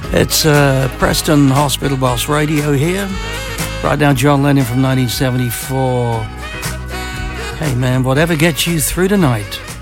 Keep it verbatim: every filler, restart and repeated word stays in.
It's uh, Preston Hospital Boss Radio here. Right now, John Lennon from nineteen seventy-four. Hey man, whatever gets you through the night.